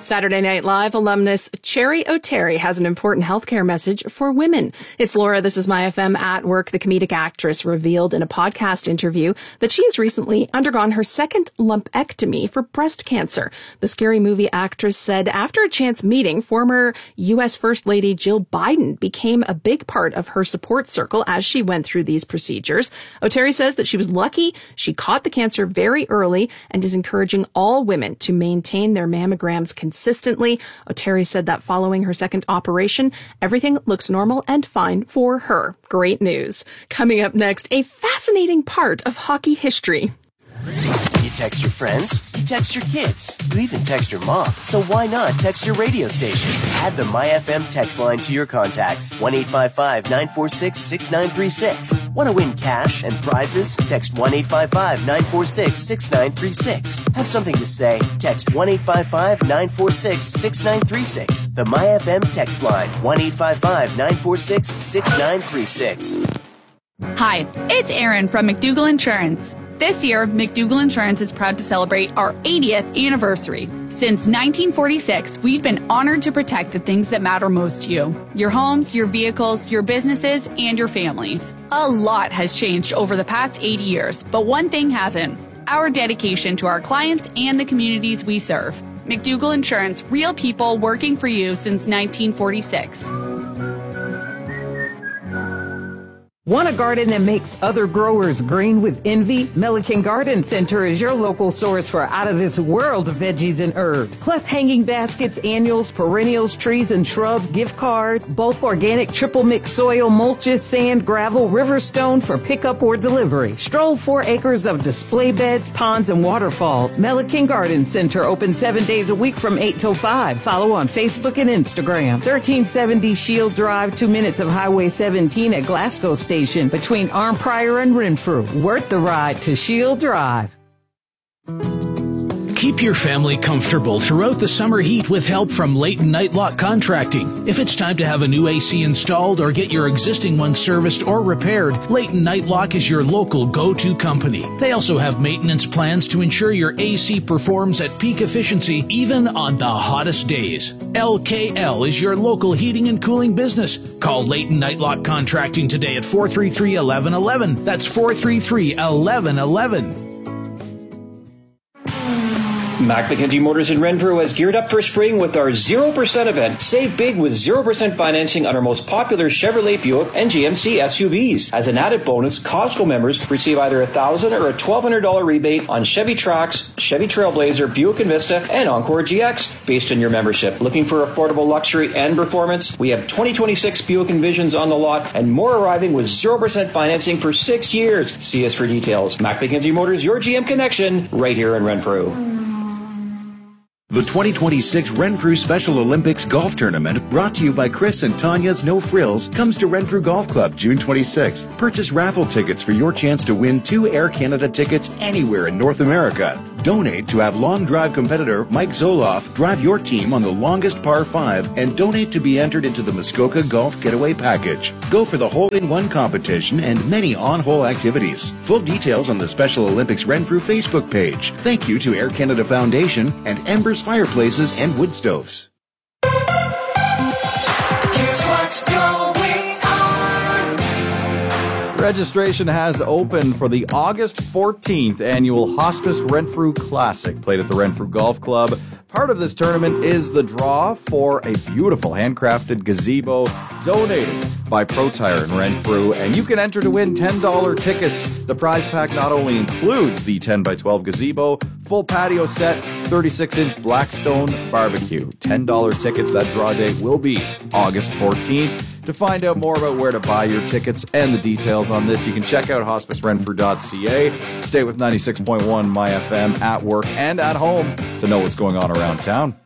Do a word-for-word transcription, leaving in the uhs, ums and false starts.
Saturday Night Live alumnus Cherry O'Terry has an important healthcare message for women. It's Laura, this is My F M at Work. The comedic actress revealed in a podcast interview that she has recently undergone her second lumpectomy for breast cancer. The Scary Movie actress said after a chance meeting, former U S First Lady Jill Biden became a big part of her support circle as she went through these procedures. O'Terry says that she was lucky, she caught the cancer very early, and is encouraging all women to maintain their mammograms consistently. O'Terry said that following her second operation, everything looks normal and fine for her. Great news. Coming up next, a fascinating part of hockey history. You text your friends, you text your kids, you even text your mom. So why not text your radio station? Add the My F M text line to your contacts. one eight five five, nine four six, six nine three six. Want to win cash and prizes? Text one eight five five, nine four six, six nine three six. Have something to say? Text one eight five five, nine four six, six nine three six. The My F M text line, one eight five five, nine four six, six nine three six. Hi, it's Erin from McDougall Insurance. This year, McDougall Insurance is proud to celebrate our eightieth anniversary. Since nineteen forty-six, we've been honored to protect the things that matter most to you. Your homes, your vehicles, your businesses, and your families. A lot has changed over the past eighty years, but one thing hasn't. Our dedication to our clients and the communities we serve. McDougall Insurance, real people working for you since nineteen forty-six. Want a garden that makes other growers green with envy? Milliken Garden Center is your local source for out-of-this-world veggies and herbs. Plus hanging baskets, annuals, perennials, trees and shrubs, gift cards, bulk organic triple mix soil, mulches, sand, gravel, river stone for pickup or delivery. Stroll four acres of display beds, ponds, and waterfalls. Milliken Garden Center open seven days a week from eight till five. Follow on Facebook and Instagram. thirteen seventy Shield Drive, two minutes of Highway seventeen at Glasgow Station. Between Arnprior and Renfrew. Worth the ride to Shield Drive. Keep your family comfortable throughout the summer heat with help from Leighton Nightlock Contracting. If it's time to have a new A C installed or get your existing one serviced or repaired, Leighton Nightlock is your local go-to company. They also have maintenance plans to ensure your A C performs at peak efficiency even on the hottest days. L K L is your local heating and cooling business. Call Leighton Nightlock Contracting today at four three three, one one one one. That's four three three, one one one one. Mac McKenzie Motors in Renfrew has geared up for spring with our zero percent event. Save big with zero percent financing on our most popular Chevrolet, Buick, and G M C S U Vs. As an added bonus, Costco members receive either a one thousand dollars or a twelve hundred dollars rebate on Chevy Trax, Chevy Trailblazer, Buick Envista, and Encore G X based on your membership. Looking for affordable luxury and performance? We have twenty twenty-six Buick Envisions on the lot and more arriving with zero percent financing for six years. See us for details. Mac McKenzie Motors, your G M connection, right here in Renfrew. The twenty twenty-six Renfrew Special Olympics Golf Tournament, brought to you by Chris and Tanya's No Frills, comes to Renfrew Golf Club June twenty-sixth. Purchase raffle tickets for your chance to win two Air Canada tickets anywhere in North America. Donate to have long drive competitor Mike Zoloff drive your team on the longest par five, and donate to be entered into the Muskoka Golf Getaway Package. Go for the hole-in-one competition and many on-hole activities. Full details on the Special Olympics Renfrew Facebook page. Thank you to Air Canada Foundation and Embers Fireplaces and Wood Stoves. Here's what's going on. Registration has opened for the August fourteenth annual Hospice Renfrew Classic, played at the Renfrew Golf Club. Part of this tournament is the draw for a beautiful handcrafted gazebo donated by ProTire in Renfrew, and you can enter to win ten dollars tickets. The prize pack not only includes the ten by twelve gazebo, full patio set, thirty-six inch Blackstone barbecue. ten dollars tickets. That draw date will be August fourteenth. To find out more about where to buy your tickets and the details on this, you can check out hospice renfrew dot c a. Stay with ninety-six point one My F M at work and at home to know what's going on around town.